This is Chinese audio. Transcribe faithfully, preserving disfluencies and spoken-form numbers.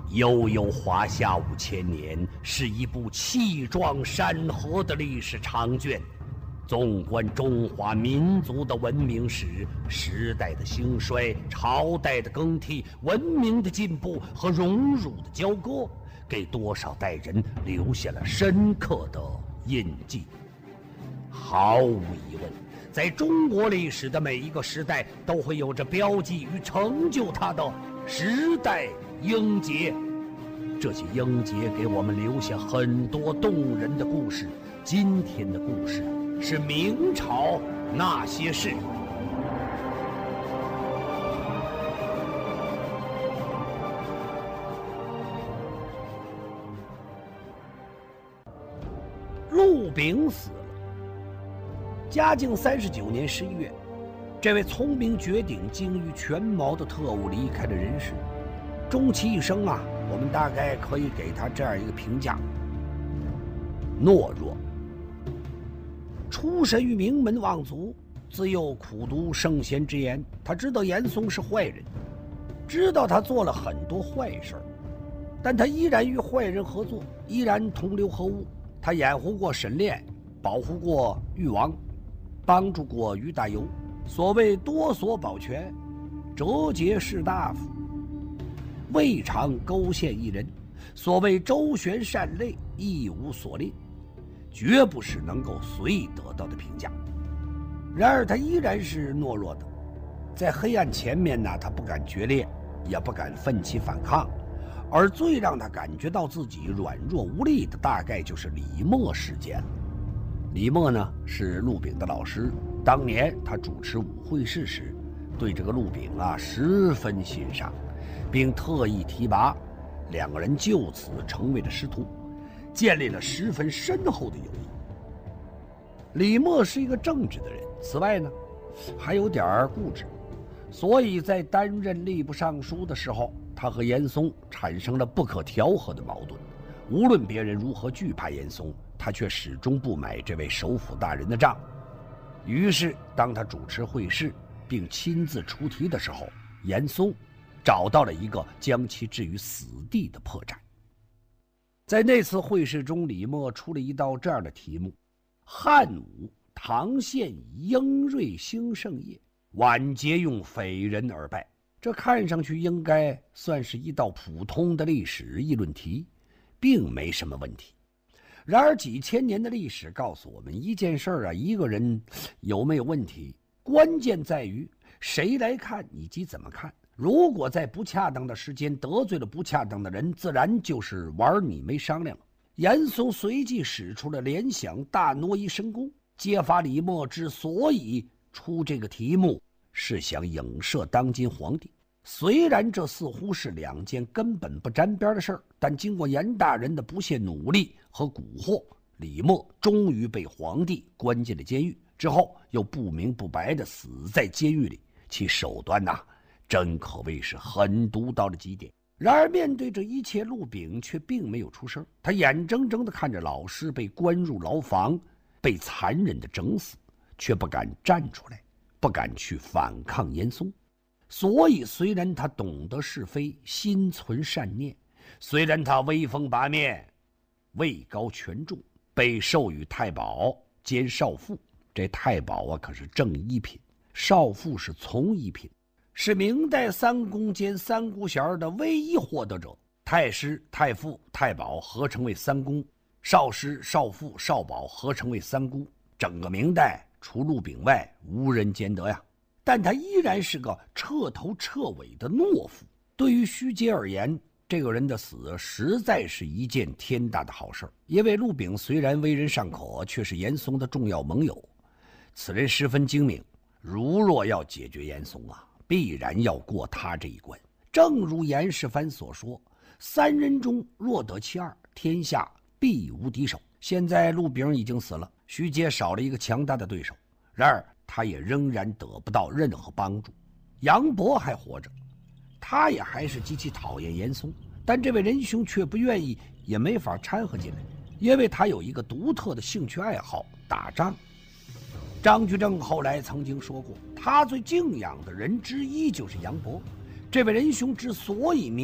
悠悠华夏五千年是一部气壮山河的历史长卷，纵观中华民族的文明史，时代的兴衰，朝代的更替，文明的进步和荣辱的交割，给多少代人留下了深刻的印记。毫无疑问，在中国历史的每一个时代，都会有着标记与成就它的时代英杰。这些英杰给我们留下很多动人的故事。今天的故事是明朝那些事。陆炳死了。嘉靖三十九年十一月，这位聪明绝顶、精于权谋的特务离开了人世。终其一生啊，我们大概可以给他这样一个评价：懦弱。出身于名门望族，自幼苦读圣贤之言，他知道严嵩是坏人，知道他做了很多坏事，但他依然与坏人合作，依然同流合污。他掩护过沈炼，保护过誉王，帮助过于大猷。所谓多所保全，折节士大夫，未尝勾陷一人。所谓周旋善类，一无所吝，绝不是能够随意得到的评价。然而他依然是懦弱的，在黑暗前面呢，他不敢决裂，也不敢奋起反抗。而最让他感觉到自己软弱无力的，大概就是李默事件了。李默呢，是陆炳的老师，当年他主持舞会试时，对这个陆炳啊十分欣赏，并特意提拔，两个人就此成为了师徒，建立了十分深厚的友谊。李默是一个正直的人，此外呢，还有点固执，所以在担任吏部尚书的时候，他和严嵩产生了不可调和的矛盾。无论别人如何惧怕严嵩，他却始终不买这位首辅大人的账。于是当他主持会试并亲自出题的时候，严嵩找到了一个将其置于死地的破绽。在那次会试中，李默出了一道这样的题目：汉武唐献以英锐兴盛业，晚节用匪人而败。这看上去应该算是一道普通的历史议论题，并没什么问题。然而几千年的历史告诉我们，一件事啊，一个人有没有问题，关键在于谁来看以及怎么看。如果在不恰当的时间得罪了不恰当的人，自然就是玩你没商量了。严嵩随即使出了联想大挪移神功，揭发李默之所以出这个题目，是想影射当今皇帝。虽然这似乎是两件根本不沾边的事儿，但经过严大人的不懈努力和蛊惑，李默终于被皇帝关进了监狱，之后又不明不白地死在监狱里，其手段呐、啊，真可谓是狠毒到了极点。然而面对这一切，陆炳却并没有出声，他眼睁睁地看着老师被关入牢房，被残忍地整死，却不敢站出来，不敢去反抗严嵩。所以虽然他懂得是非，心存善念，虽然他威风八面，位高权重，被授予太保兼少傅，这太保啊可是正一品，少傅是从一品，是明代三公兼三姑衔的唯一获得者。太师、太傅、太保合称为三公，少师、少傅、少保合称为三姑，整个明代除陆炳外无人兼得呀。但他依然是个彻头彻尾的懦夫。对于徐阶而言，这个人的死实在是一件天大的好事，因为陆炳虽然为人尚可，却是严嵩的重要盟友。此人十分精明，如若要解决严嵩啊，必然要过他这一关。正如严世蕃所说，三人中若得其二，天下必无敌手。现在陆炳已经死了，徐阶少了一个强大的对手，然而他也仍然得不到任何帮助。杨博还活着，他也还是极其讨厌严嵩，但这位仁兄却不愿意，也没法掺和进来，因为他有一个独特的兴趣爱好——打仗。张居正后来曾经说过，他最敬仰的人之一就是杨博。这位仁兄之所以名